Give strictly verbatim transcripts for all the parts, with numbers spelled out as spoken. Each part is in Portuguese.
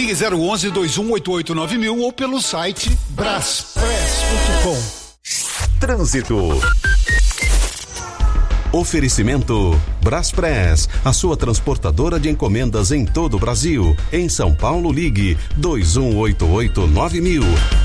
Ligue zero onze, dois um oito oito, nove mil ou pelo site braspress ponto com. Trânsito. Oferecimento Braspress, a sua transportadora de encomendas em todo o Brasil. Em São Paulo, ligue dois um oito oito, nove mil.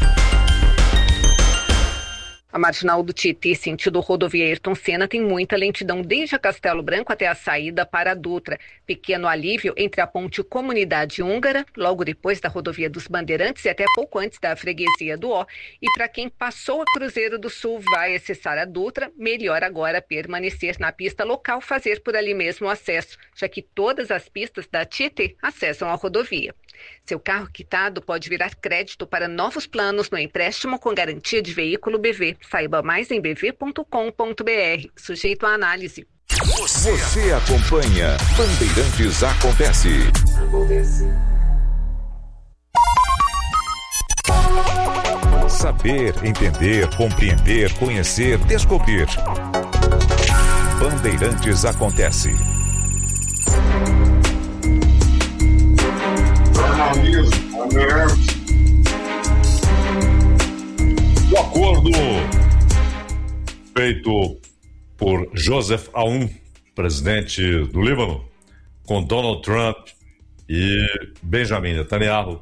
A marginal do Tietê, sentido rodovia Ayrton Senna, tem muita lentidão desde a Castelo Branco até a saída para a Dutra. Pequeno alívio entre a ponte Comunidade Húngara, logo depois da rodovia dos Bandeirantes e até pouco antes da freguesia do Ó. E para quem passou a Cruzeiro do Sul vai acessar a Dutra, melhor agora permanecer na pista local, fazer por ali mesmo o acesso, já que todas as pistas da Tietê acessam a rodovia. Seu carro quitado pode virar crédito para novos planos no empréstimo com garantia de veículo B V. Saiba mais em b v ponto com ponto b r. Sujeito à análise. Você, Você acompanha Bandeirantes Acontece. Acontece. Saber, entender, compreender, conhecer, descobrir. Bandeirantes Acontece. O acordo feito por Joseph Aoun, presidente do Líbano, com Donald Trump e Benjamin Netanyahu,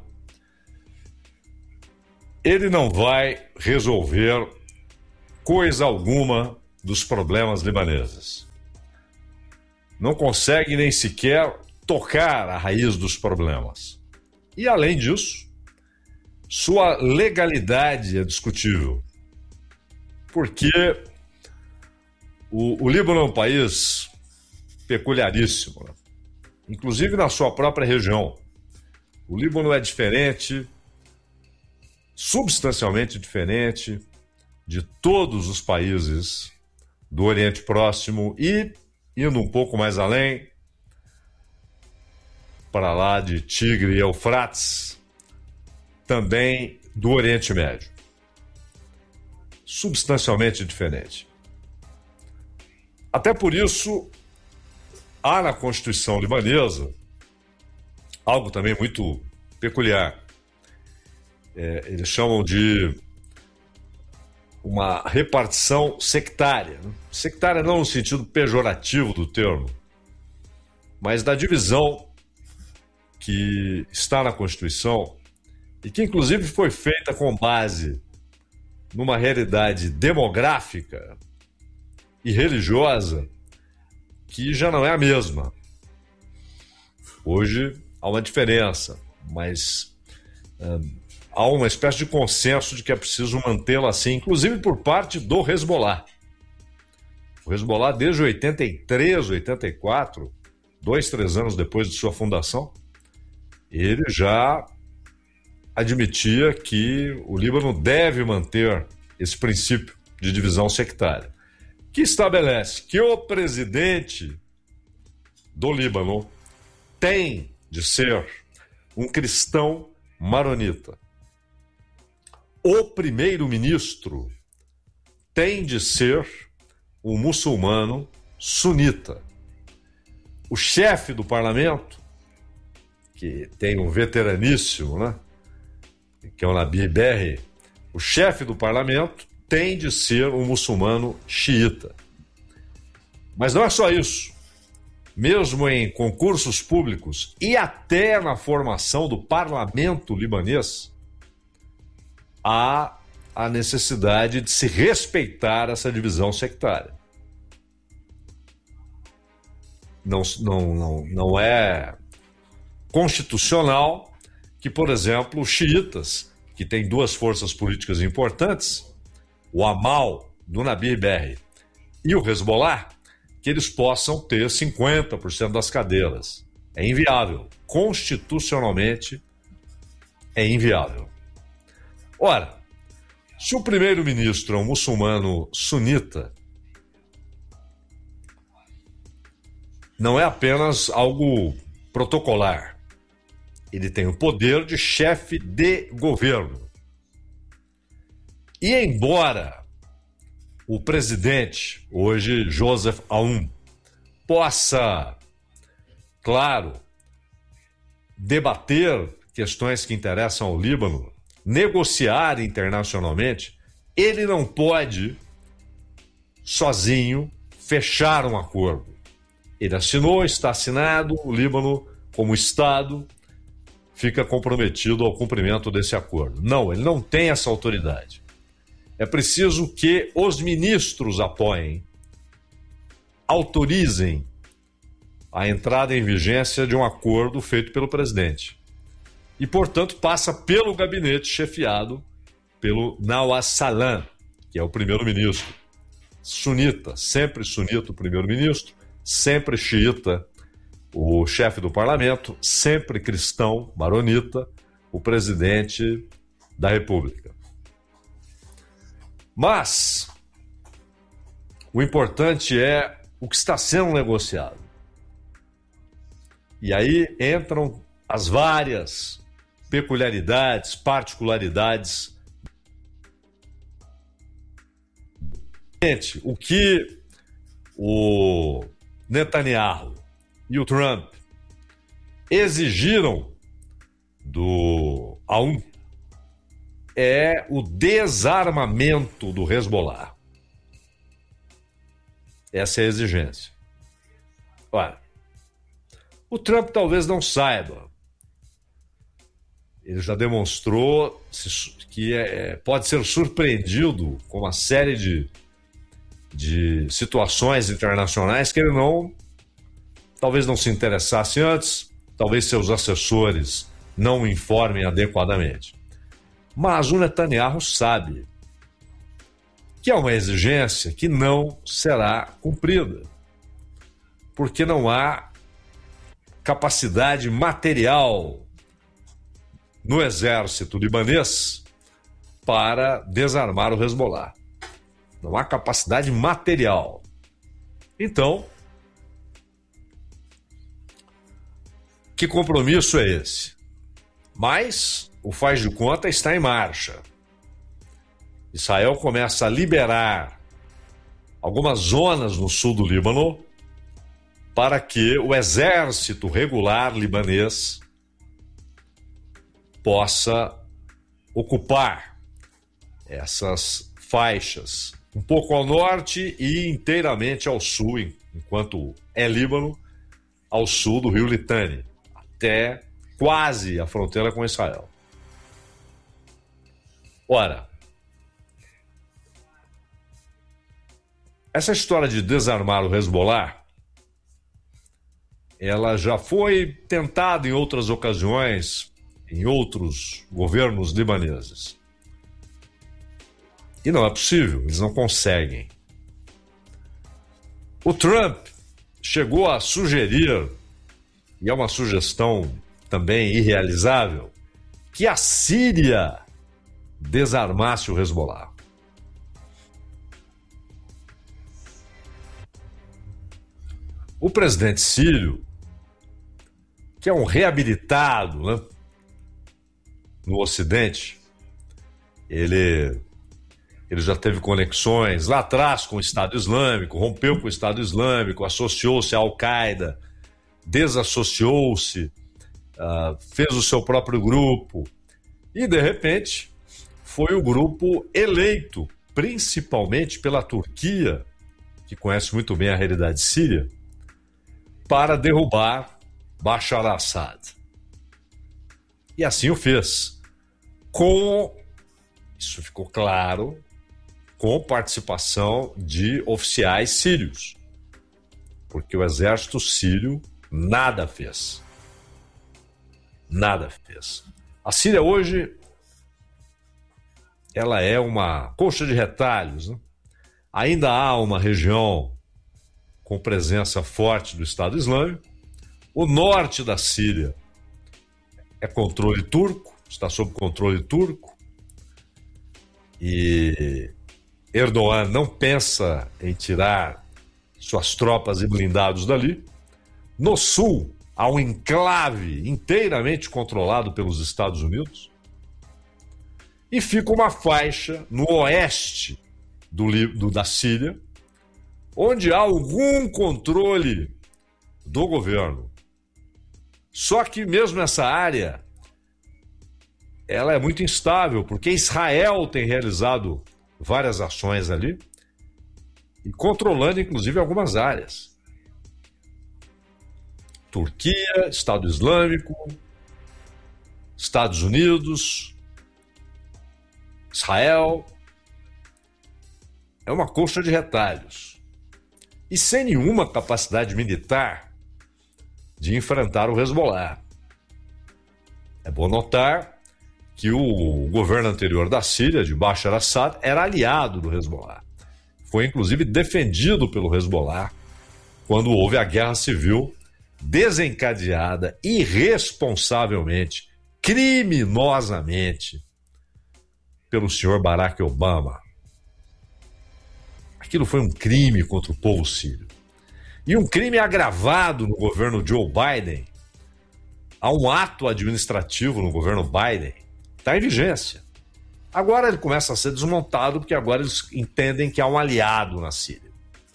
ele não vai resolver coisa alguma dos problemas libaneses. Não consegue nem sequer tocar a raiz dos problemas. E, além disso, sua legalidade é discutível. Porque o, o Líbano é um país peculiaríssimo, né? Inclusive na sua própria região. O Líbano é diferente, substancialmente diferente de todos os países do Oriente Próximo e, indo um pouco mais além, para lá de Tigre e Eufrates, também do Oriente Médio. Substancialmente diferente. Até por isso, há na Constituição libanesa algo também muito peculiar. É, eles chamam de uma repartição sectária. Sectária não no sentido pejorativo do termo, mas da divisão que está na Constituição e que inclusive foi feita com base numa realidade demográfica e religiosa que já não é a mesma. Hoje há uma diferença, mas hum, há uma espécie de consenso de que é preciso mantê-la assim, inclusive por parte do Hezbollah. O Hezbollah, desde oitenta e três, oitenta e quatro, dois, três anos depois de sua fundação, ele já admitia que o Líbano deve manter esse princípio de divisão sectária, que estabelece que o presidente do Líbano tem de ser um cristão maronita. O primeiro-ministro tem de ser um muçulmano sunita. O chefe do parlamento, que tem um veteraníssimo, né, que é o Nabi Berri, o chefe do parlamento tem de ser um muçulmano xiita. Mas não é só isso. Mesmo em concursos públicos e até na formação do parlamento libanês, há a necessidade de se respeitar essa divisão sectária. Não, não, não, não é constitucional que, por exemplo, os xiitas, que têm duas forças políticas importantes, o Amal, do Nabi Berri, e o Hezbollah, que eles possam ter cinquenta por cento das cadeiras. É inviável. Constitucionalmente, é inviável. Ora, se o primeiro-ministro é um muçulmano sunita, não é apenas algo protocolar. Ele tem o poder de chefe de governo. E embora o presidente, hoje Joseph Aoun, possa, claro, debater questões que interessam ao Líbano, negociar internacionalmente, ele não pode, sozinho, fechar um acordo. Ele assinou, está assinado, o Líbano, como Estado, fica comprometido ao cumprimento desse acordo. Não, ele não tem essa autoridade. É preciso que os ministros apoiem, autorizem a entrada em vigência de um acordo feito pelo presidente. E, portanto, passa pelo gabinete chefiado pelo Nawaz Salam, que é o primeiro-ministro. Sunita, sempre sunita o primeiro-ministro, sempre xiita o chefe do parlamento, sempre cristão, maronita, o presidente da República. Mas o importante é o que está sendo negociado. E aí entram as várias peculiaridades, particularidades. Gente, o que o Netanyahu e o Trump exigiram do A U N é o desarmamento do Hezbollah. Essa é a exigência. Olha, o Trump talvez não saiba. Ele já demonstrou que é, pode ser surpreendido com uma série de, de situações internacionais que ele não, talvez não se interessasse antes, talvez seus assessores não o informem adequadamente. Mas o Netanyahu sabe que é uma exigência que não será cumprida, porque não há capacidade material no exército libanês para desarmar o Hezbollah. Não há capacidade material. Então, que compromisso é esse? Mas o faz de conta está em marcha. Israel começa a liberar algumas zonas no sul do Líbano para que o exército regular libanês possa ocupar essas faixas, um pouco ao norte e inteiramente ao sul, enquanto é Líbano, ao sul do rio Litani, até quase a fronteira com Israel. Ora, essa história de desarmar o Hezbollah, ela já foi tentada em outras ocasiões, em outros governos libaneses. E não é possível, eles não conseguem. O Trump chegou a sugerir, e é uma sugestão também irrealizável, que a Síria desarmasse o Hezbollah. O presidente sírio, que é um reabilitado, né, no Ocidente, ele, ele já teve conexões lá atrás com o Estado Islâmico, rompeu com o Estado Islâmico, associou-se à Al-Qaeda, desassociou-se, uh, fez o seu próprio grupo e, de repente, foi o grupo eleito, principalmente pela Turquia, que conhece muito bem a realidade síria, para derrubar Bashar al-Assad. E assim o fez. Com, isso ficou claro, com participação de oficiais sírios. Porque o exército sírio nada fez. Nada fez. A Síria hoje, ela é uma colcha de retalhos, né? Ainda há uma região com presença forte do Estado Islâmico. O norte da Síria é controle turco, está sob controle turco. E Erdogan não pensa em tirar suas tropas e blindados dali. No sul, há um enclave inteiramente controlado pelos Estados Unidos. E fica uma faixa no oeste do, do, da Síria, onde há algum controle do governo. Só que mesmo essa área ela é muito instável, porque Israel tem realizado várias ações ali e controlando, inclusive, algumas áreas. Turquia, Estado Islâmico, Estados Unidos, Israel. É uma coxa de retalhos. E sem nenhuma capacidade militar de enfrentar o Hezbollah. É bom notar que o governo anterior da Síria, de Bashar al-Assad, era aliado do Hezbollah. Foi, inclusive, defendido pelo Hezbollah quando houve a guerra civil desencadeada irresponsavelmente, criminosamente, pelo senhor Barack Obama. Aquilo foi um crime contra o povo sírio. E um crime agravado no governo Joe Biden. Há um ato administrativo no governo Biden. Está em vigência. Agora ele começa a ser desmontado, porque agora eles entendem que há um aliado na Síria.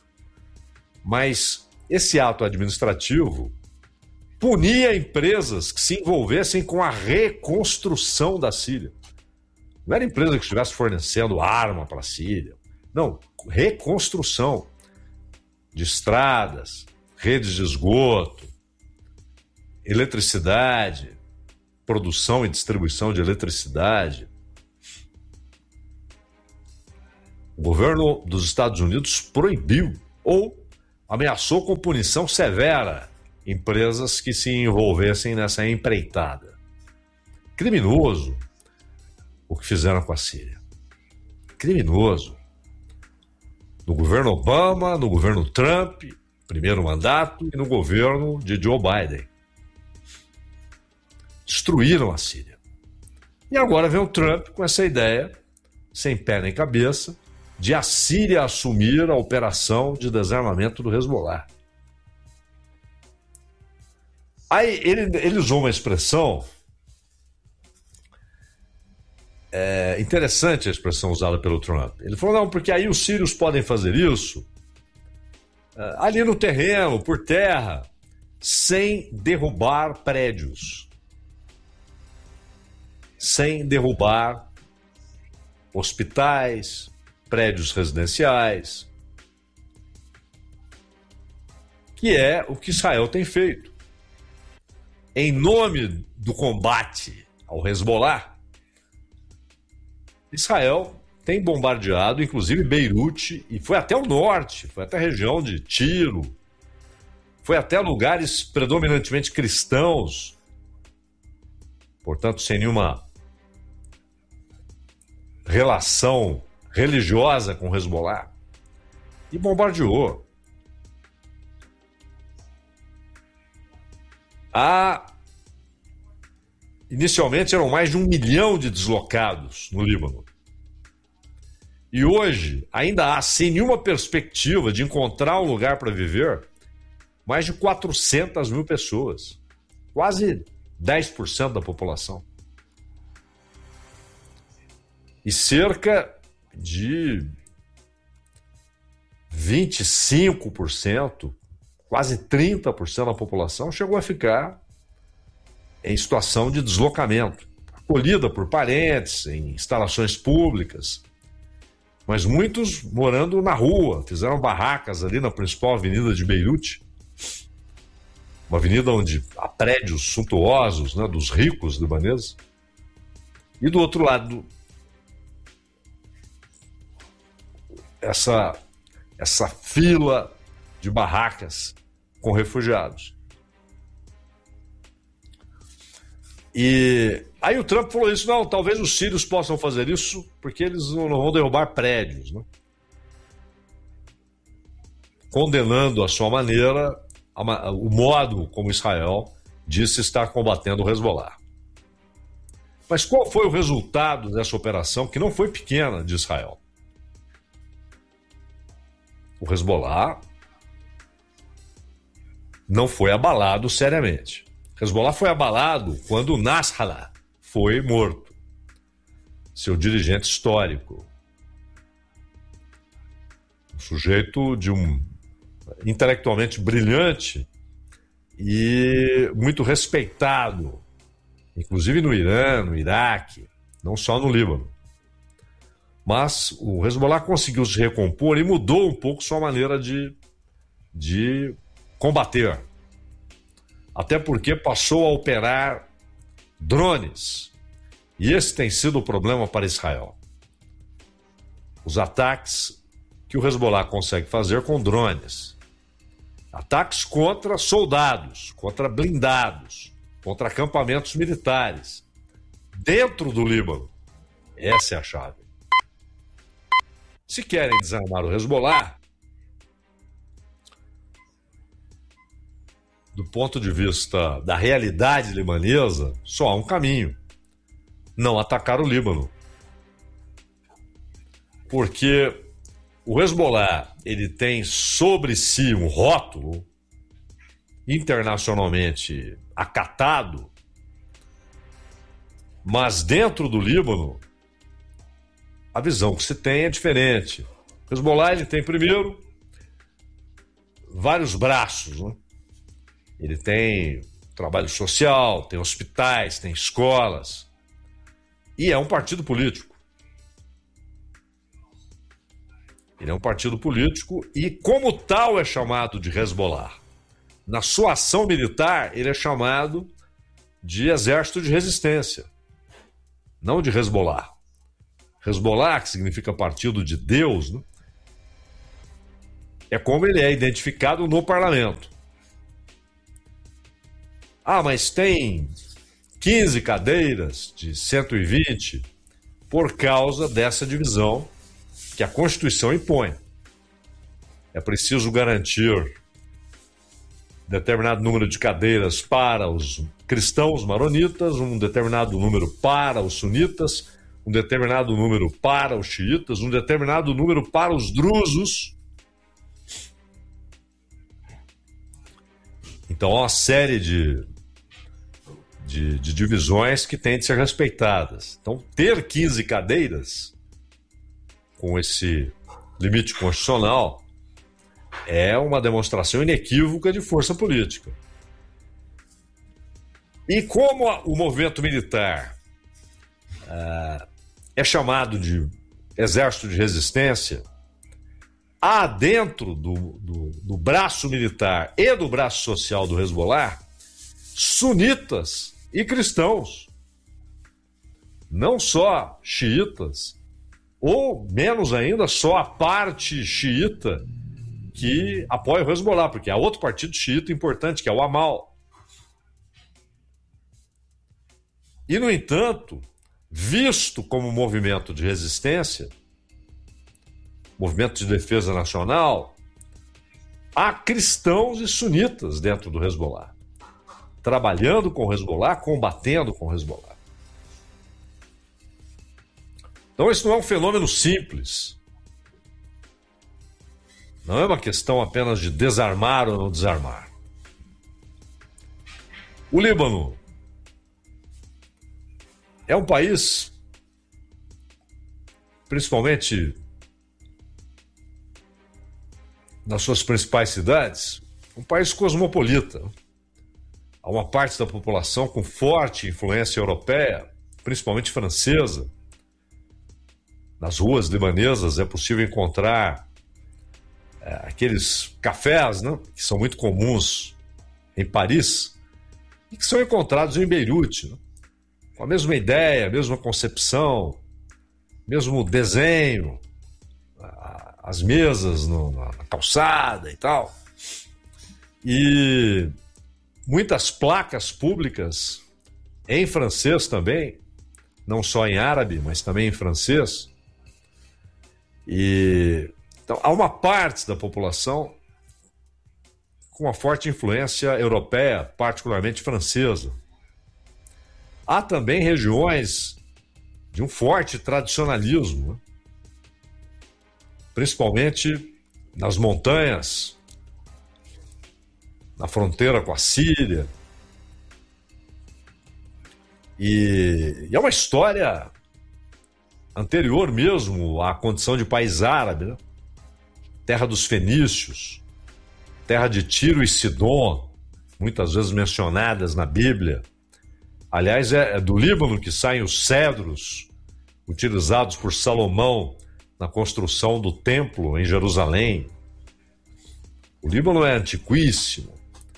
Mas esse ato administrativo punia empresas que se envolvessem com a reconstrução da Síria. Não era empresa que estivesse fornecendo arma para a Síria. Não, reconstrução de estradas, redes de esgoto, eletricidade, produção e distribuição de eletricidade. O governo dos Estados Unidos proibiu ou ameaçou com punição severa empresas que se envolvessem nessa empreitada. Criminoso o que fizeram com a Síria. Criminoso. No governo Obama, no governo Trump, primeiro mandato, e no governo de Joe Biden. Destruíram a Síria. E agora vem o Trump com essa ideia, sem pé nem cabeça, de a Síria assumir a operação de desarmamento do Hezbollah. Aí ele, ele usou uma expressão, é, interessante a expressão usada pelo Trump. Ele falou, não, porque aí os sírios podem fazer isso é, ali no terreno, por terra, sem derrubar prédios, sem derrubar hospitais, prédios residenciais, que é o que Israel tem feito. Em nome do combate ao Hezbollah, Israel tem bombardeado, inclusive Beirute, e foi até o norte, foi até a região de Tiro, foi até lugares predominantemente cristãos, portanto, sem nenhuma relação religiosa com o Hezbollah, e bombardeou. Há, inicialmente eram mais de um milhão de deslocados no Líbano. E hoje ainda há, sem nenhuma perspectiva de encontrar um lugar para viver, mais de quatrocentas mil pessoas. Quase dez por cento da população. E cerca de vinte e cinco por cento, quase trinta por cento da população chegou a ficar em situação de deslocamento, acolhida por parentes, em instalações públicas, mas muitos morando na rua, fizeram barracas ali na principal avenida de Beirute, uma avenida onde há prédios suntuosos, né, dos ricos libaneses, e do outro lado essa, essa fila de barracas com refugiados. E aí o Trump falou isso, não, talvez os sírios possam fazer isso porque eles não vão derrubar prédios, né? Condenando à sua maneira a, o modo como Israel disse estar combatendo o Hezbollah. Mas qual foi o resultado dessa operação, que não foi pequena, de Israel? O Hezbollah não foi abalado seriamente. O Hezbollah foi abalado quando o Nasrallah foi morto, seu dirigente histórico. Um sujeito de um intelectualmente brilhante e muito respeitado inclusive no Irã, no Iraque, não só no Líbano. Mas o Hezbollah conseguiu se recompor e mudou um pouco sua maneira de, de combater. Até porque passou a operar drones. E esse tem sido o problema para Israel. Os ataques que o Hezbollah consegue fazer com drones. Ataques contra soldados, contra blindados, contra acampamentos militares. Dentro do Líbano. Essa é a chave. Se querem desarmar o Hezbollah, do ponto de vista da realidade libanesa, só há um caminho: não atacar o Líbano. Porque o Hezbollah, ele tem sobre si um rótulo internacionalmente acatado, mas dentro do Líbano a visão que se tem é diferente. O Hezbollah, ele tem, primeiro, vários braços, né? Ele tem trabalho social, tem hospitais, tem escolas. E é um partido político. Ele é um partido político e, como tal, é chamado de Hezbollah. Na sua ação militar, ele é chamado de Exército de Resistência, não de Hezbollah. Hezbollah, que significa Partido de Deus, né? É como ele é identificado no parlamento. Ah, mas tem quinze cadeiras de cento e vinte por causa dessa divisão que a Constituição impõe. É preciso garantir determinado número de cadeiras para os cristãos maronitas, um determinado número para os sunitas, um determinado número para os xiitas, um determinado número para os drusos. Então, há uma série de, de, de divisões que têm de ser respeitadas. Então, ter quinze cadeiras com esse limite constitucional é uma demonstração inequívoca de força política. E como o movimento militar uh, é chamado de Exército de Resistência, há dentro do, do, do braço militar e do braço social do Hezbollah sunitas e cristãos, não só xiitas, ou menos ainda só a parte xiita que apoia o Hezbollah, porque há outro partido xiita importante, que é o Amal. E, no entanto, visto como movimento de resistência, movimento de defesa nacional, há cristãos e sunitas dentro do Hezbollah, trabalhando com o Hezbollah, combatendo com o Hezbollah. Então, isso não é um fenômeno simples. Não é uma questão apenas de desarmar ou não desarmar. O Líbano é um país, principalmente nas suas principais cidades, um país cosmopolita. Há uma parte da população com forte influência europeia, principalmente francesa. Nas ruas libanesas é possível encontrar é, aqueles cafés, né, que são muito comuns em Paris e que são encontrados em Beirute, né, com a mesma ideia, a mesma concepção, mesmo desenho, a, as mesas no, na calçada e tal. E muitas placas públicas em francês também, não só em árabe, mas também em francês. E então, há uma parte da população com uma forte influência europeia, particularmente francesa. Há também regiões de um forte tradicionalismo, né? Principalmente nas montanhas, na fronteira com a Síria. E, e é uma história anterior mesmo à condição de país árabe, né? Terra dos fenícios, terra de Tiro e Sidom, muitas vezes mencionadas na Bíblia, Aliás, é do Líbano que saem os cedros utilizados por Salomão na construção do templo em Jerusalém. O Líbano é antiquíssimo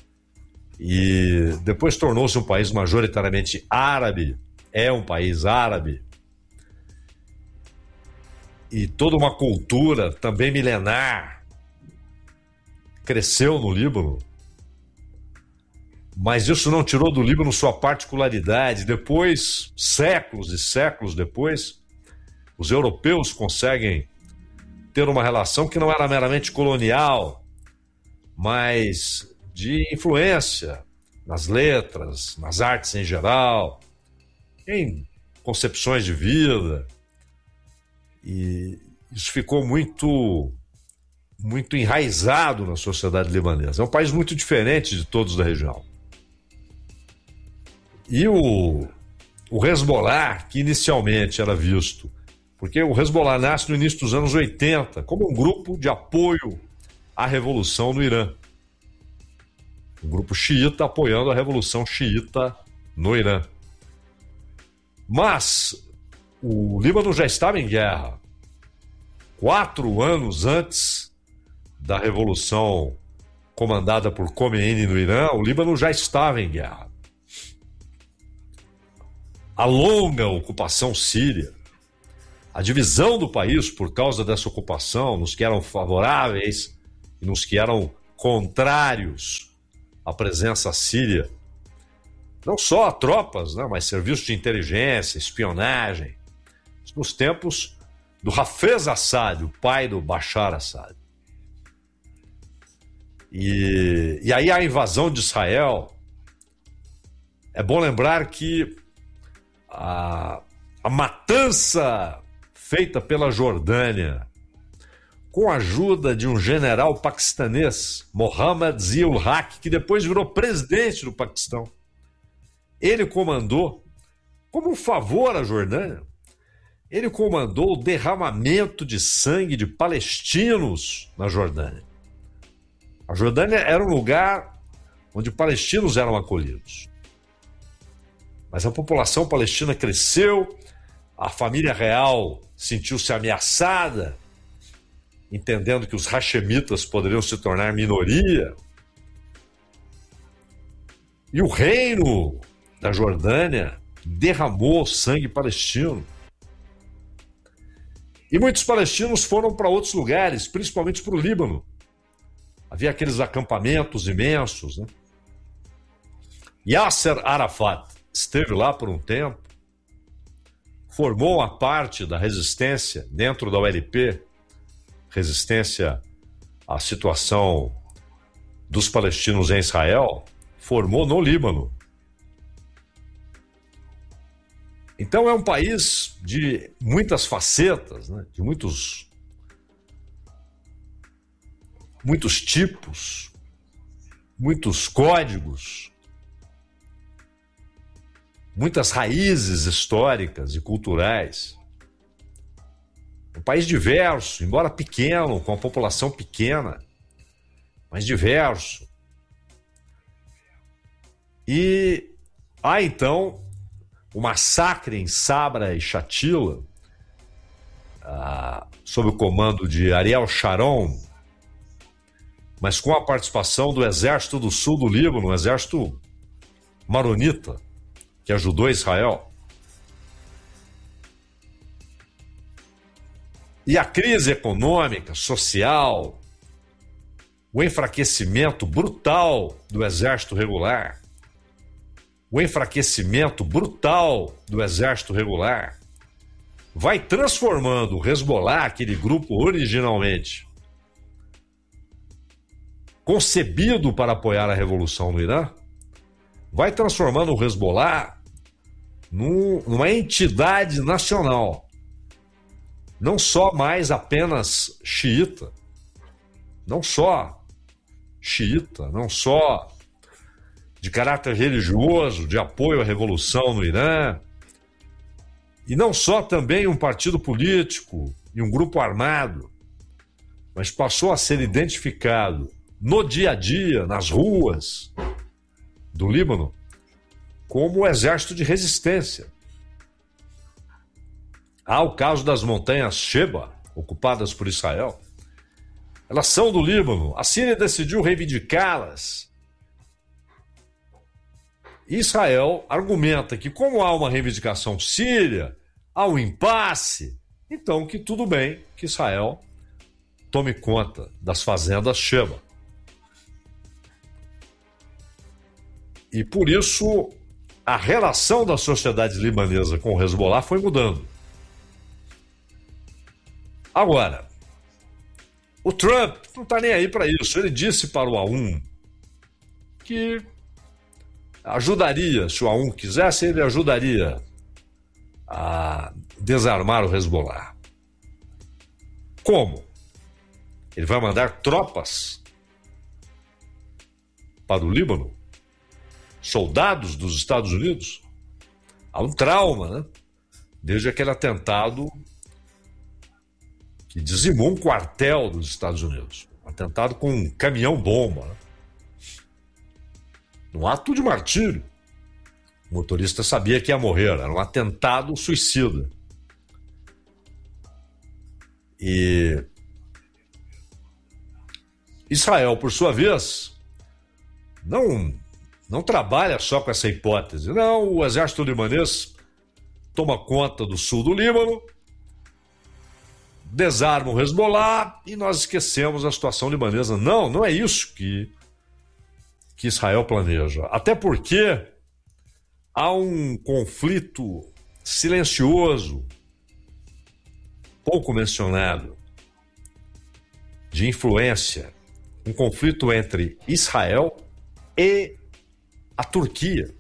e depois tornou-se um país majoritariamente árabe, é um país árabe, e toda uma cultura também milenar cresceu no Líbano, mas isso não tirou do Líbano sua particularidade. Depois, séculos e séculos depois, os europeus conseguem ter uma relação que não era meramente colonial, mas de influência nas letras, nas artes em geral, em concepções de vida. E isso ficou muito, muito enraizado na sociedade libanesa. É um país muito diferente de todos da região. E o, o Hezbollah, que inicialmente era visto, porque o Hezbollah nasce no início dos anos oitenta como um grupo de apoio à revolução no Irã. Um grupo xiita apoiando a revolução xiita no Irã. Mas o Líbano já estava em guerra. Quatro anos antes da revolução comandada por Khomeini no Irã, o Líbano já estava em guerra. A longa ocupação síria, a divisão do país por causa dessa ocupação, nos que eram favoráveis e nos que eram contrários à presença síria, não só a tropas, né, mas serviços de inteligência, espionagem, nos tempos do Hafez Assad, o pai do Bashar Assad. E, e aí a invasão de Israel, é bom lembrar que a, a matança feita pela Jordânia, com a ajuda de um general paquistanês, Mohammad Zia-ul-Haq, que depois virou presidente do Paquistão, ele comandou, como um favor à Jordânia, ele comandou o derramamento de sangue de palestinos na Jordânia. A Jordânia era um lugar onde palestinos eram acolhidos. Mas a população palestina cresceu, a família real sentiu-se ameaçada, entendendo que os hashemitas poderiam se tornar minoria. E o reino da Jordânia derramou sangue palestino. E muitos palestinos foram para outros lugares, principalmente para o Líbano. Havia aqueles acampamentos imensos, né? Yasser Arafat esteve lá por um tempo, formou uma parte da resistência dentro da O L P, resistência à situação dos palestinos em Israel, formou no Líbano. Então é um país de muitas facetas, né? De muitos, muitos tipos, muitos códigos, muitas raízes históricas e culturais. Um país diverso, embora pequeno, com a população pequena, mas diverso. E há então o massacre em Sabra e Shatila, ah, sob o comando de Ariel Sharon, mas com a participação do Exército do Sul do Líbano, o Exército Maronita, que ajudou Israel. E a crise econômica, social, o enfraquecimento brutal do Exército Regular, o enfraquecimento brutal do Exército Regular, vai transformando o Hezbollah, aquele grupo originalmente concebido para apoiar a revolução no Irã, vai transformando o Hezbollah num, numa entidade nacional, não só mais apenas xiita, não só xiita, não só de caráter religioso, de apoio à revolução no Irã, e não só também um partido político e um grupo armado, mas passou a ser identificado no dia a dia, nas ruas do Líbano, como o exército de resistência. Há o caso das montanhas Sheba, ocupadas por Israel. Elas são do Líbano. A Síria decidiu reivindicá-las. Israel argumenta que, como há uma reivindicação síria, há um impasse, então que tudo bem que Israel tome conta das fazendas Sheba. E por isso a relação da sociedade libanesa com o Hezbollah foi mudando. Agora, o Trump não está nem aí para isso. Ele disse para o A um que ajudaria, se o A um quisesse, ele ajudaria a desarmar o Hezbollah. Como? Ele vai mandar tropas para o Líbano? Soldados dos Estados Unidos? Há um trauma, né? Desde aquele atentado que dizimou um quartel dos Estados Unidos. Um atentado com um caminhão-bomba, né? Um ato de martírio. O motorista sabia que ia morrer, era um atentado suicida. E Israel, por sua vez, não, não trabalha só com essa hipótese. Não, o exército libanês toma conta do sul do Líbano, desarma o Hezbollah e nós esquecemos a situação libanesa. Não, não é isso que, que Israel planeja. Até porque há um conflito silencioso, pouco mencionado, de influência, um conflito entre Israel e a Turquia.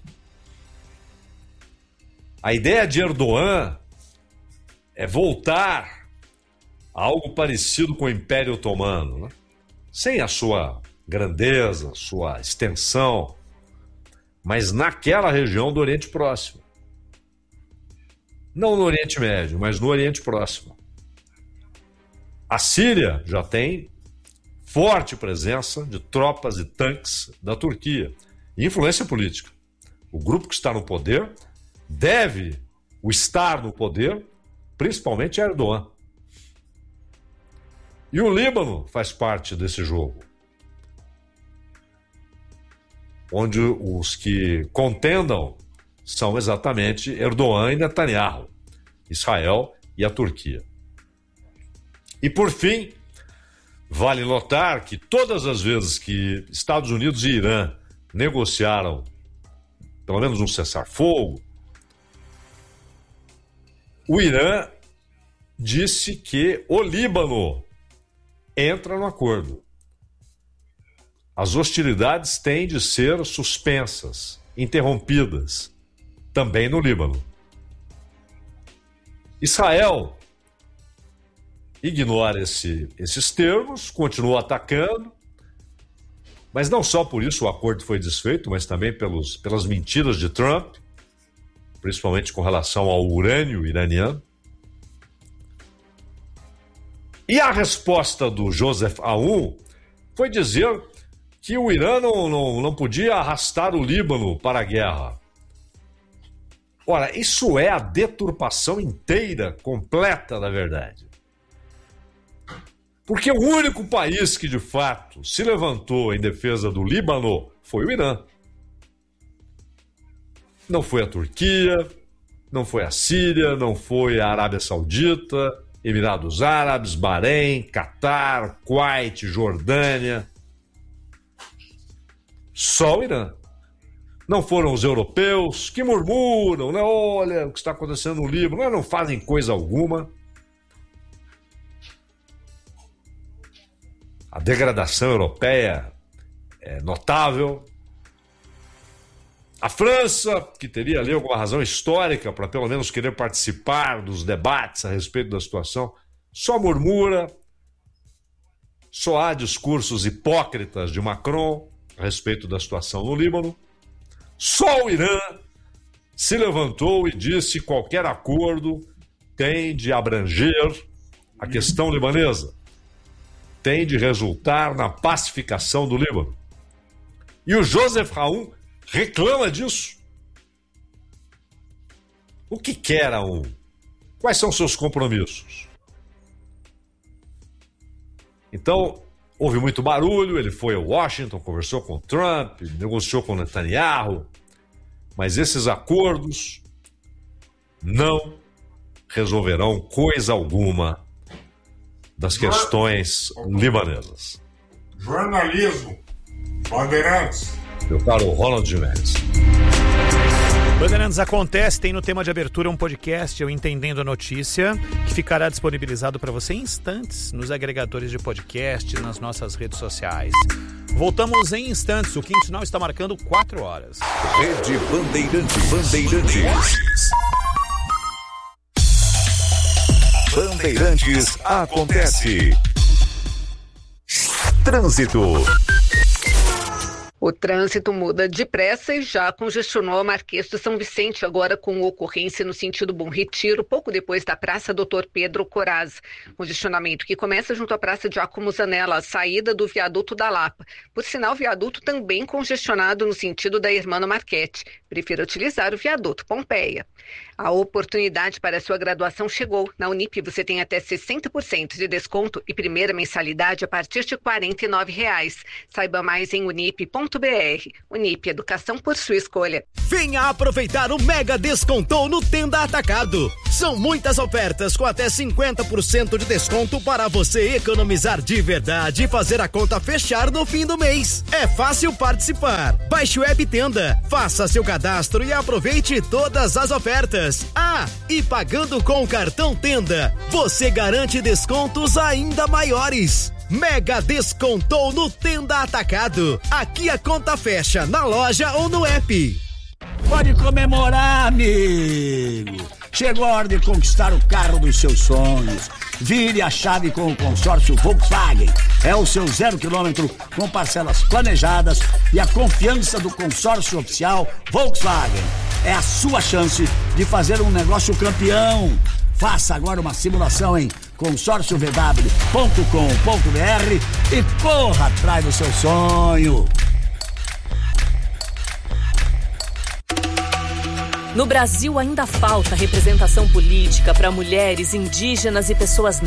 A ideia de Erdogan é voltar a algo parecido com o Império Otomano, né? Sem a sua grandeza, sua extensão, mas naquela região do Oriente Próximo. Não no Oriente Médio, mas no Oriente Próximo. A Síria já tem forte presença de tropas e tanques da Turquia e influência política. O grupo que está no poder deve o estar no poder, principalmente a Erdogan. E o Líbano faz parte desse jogo, onde os que contendam são exatamente Erdogan e Netanyahu, Israel e a Turquia. E por fim, vale notar que todas as vezes que Estados Unidos e Irã negociaram pelo menos um cessar-fogo, o Irã disse que o Líbano entra no acordo. As hostilidades têm de ser suspensas, interrompidas, também no Líbano. Israel ignora esse, esses termos, continua atacando, mas não só por isso o acordo foi desfeito, mas também pelos, pelas mentiras de Trump, principalmente com relação ao urânio iraniano. E a resposta do Joseph Aoun foi dizer que o Irã não, não, não podia arrastar o Líbano para a guerra. Ora, isso é a deturpação inteira, completa da verdade. Porque o único país que, de fato, se levantou em defesa do Líbano foi o Irã. Não foi a Turquia, não foi a Síria, não foi a Arábia Saudita, Emirados Árabes, Bahrein, Catar, Kuwait, Jordânia. Só o Irã. Não foram os europeus que murmuram, né? Olha o que está acontecendo no Líbano, não fazem coisa alguma. A degradação europeia é notável. A França, que teria ali alguma razão histórica para pelo menos querer participar dos debates a respeito da situação, só murmura. Só há discursos hipócritas de Macron a respeito da situação no Líbano. Só o Irã se levantou e disse que qualquer acordo tem de abranger a questão libanesa, tem de resultar na pacificação do Líbano. E o Joseph Aoun reclama disso. O que quer a um? Quais são seus compromissos? Então, houve muito barulho, ele foi a Washington, conversou com Trump, negociou com Netanyahu, mas esses acordos não resolverão coisa alguma das questões libanesas. Jornalismo, Bandeirantes. Meu caro Ronald Gimenez. Bandeirantes Acontece tem no tema de abertura um podcast, Eu Entendendo a Notícia, que ficará disponibilizado para você em instantes nos agregadores de podcast, nas nossas redes sociais. Voltamos em instantes, o quinto sinal está marcando quatro horas. Rede Bandeirantes. Bandeirantes. Bandeirantes Acontece. Trânsito. O trânsito muda depressa e já congestionou a Marquês de São Vicente, agora com ocorrência no sentido Bom Retiro, pouco depois da Praça doutor Pedro Coraz. Congestionamento que começa junto à Praça Giacomo Zanella, a saída do viaduto da Lapa. Por sinal, o viaduto também congestionado no sentido da Hermano Marchetti. Prefira utilizar o viaduto Pompeia. A oportunidade para a sua graduação chegou. Na Unip você tem até sessenta por cento de desconto e primeira mensalidade a partir de quarenta e nove reais. Saiba mais em unip ponto br. Unip, educação por sua escolha. Venha aproveitar o mega descontou no Tenda Atacado. São muitas ofertas com até cinquenta por cento de desconto para você economizar de verdade e fazer a conta fechar no fim do mês. É fácil participar. Baixe o app Tenda, faça seu cadastro e aproveite todas as ofertas. Ah, e pagando com o cartão Tenda, você garante descontos ainda maiores. Mega descontou no Tenda Atacado. Aqui a conta fecha na loja ou no app. Pode comemorar, amigo. Chegou a hora de conquistar o carro dos seus sonhos. Vire a chave com o consórcio Volkswagen. É o seu zero quilômetro com parcelas planejadas e a confiança do consórcio oficial Volkswagen. É a sua chance de fazer um negócio campeão. Faça agora uma simulação em consórcio v w ponto com ponto b r e corra atrás do seu sonho. No Brasil ainda falta representação política para mulheres, indígenas e pessoas negras.